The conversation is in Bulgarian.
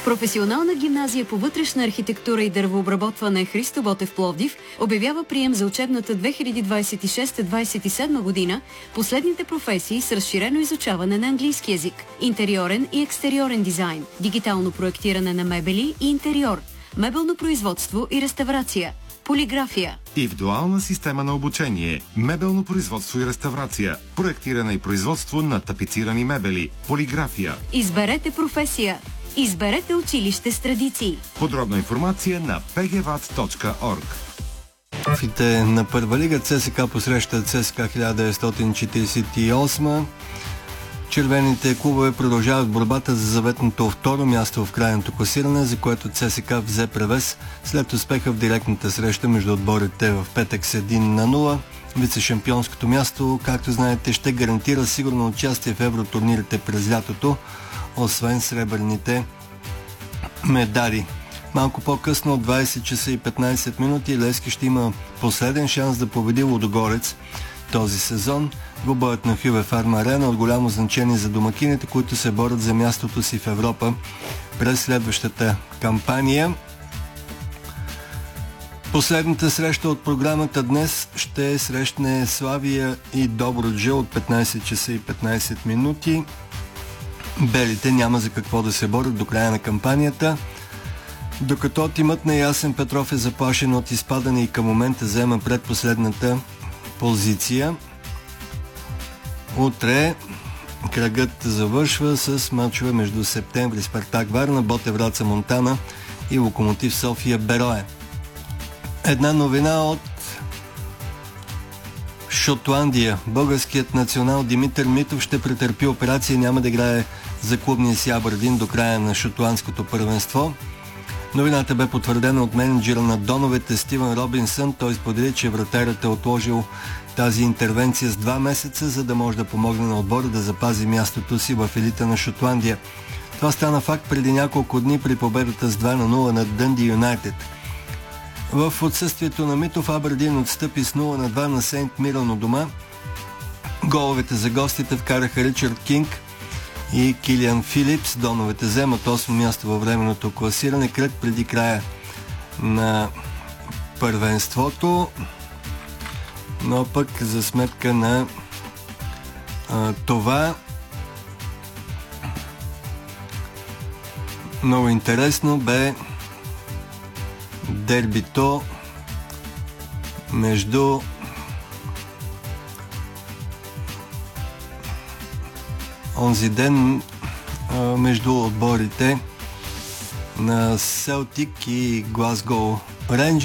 Професионална гимназия по вътрешна архитектура и дървообработване Христо Ботев Пловдив обявява прием за учебната 2026-27 година последните професии с разширено изучаване на английски език, интериорен и екстериорен дизайн, дигитално проектиране на мебели и интериор, мебелно производство и реставрация, полиграфия. Индивидуална система на обучение, мебелно производство и реставрация, проектиране и производство на тапицирани мебели, полиграфия. Изберете професия. Изберете училище с традиции. Подробна информация на pgvat.org. Профите на първа лига ЦСКА посрещат ЦСКА 1948. Червените клубове продължават борбата за заветното второ място в крайното класиране, за което ЦСКА взе превес след успеха в директната среща между отборите в петък с 1-0. Вице-шампионското място, както знаете, ще гарантира сигурно участие в евротурнирите през лятото, освен сребърните медали. Малко по-късно от 20 часа и 15 минути Левски ще има последен шанс да победи Лудогорец този сезон. Двубоят на Хюбе Фарма Арена от голямо значение за домакините, които се борят за мястото си в Европа през следващата кампания. Последната среща от програмата днес ще срещне Славия и Добруджа от 15 часа и 15 минути. Белите няма за какво да се борят до края на кампанията. Докато тимът на Ясен Петров е заплашен от изпадане и към момента заема предпоследната позиция. Утре кръгът завършва с мачове между Септември Спартак Варна, Ботев Враца Монтана и Локомотив София Берое. Една новина от Шотландия. Българският национал Димитър Митов ще претърпи операция и няма да играе за клубния си Абърдин до края на шотландското първенство. Новината бе потвърдена от менеджера на Доновете Стивън Робинсън. Той сподели, че вратарят е отложил тази интервенция с 2 месеца, за да може да помогне на отбора да запази мястото си в елита на Шотландия. Това стана факт преди няколко дни при победата с 2-0 над Дънди Юнайтед. В отсъствието на Митов Абърдин отстъпи с 0-2 на Сейнт Мирън у дома. Головете за гостите вкараха Ричард Кинг и Килиан Филипс. Доновете вземат 8 място във временното класиране, кръг преди края на първенството, но пък за сметка на това много интересно бе дербито между онзи ден между отборите на Селтик и Глазгоу Рейнджърс.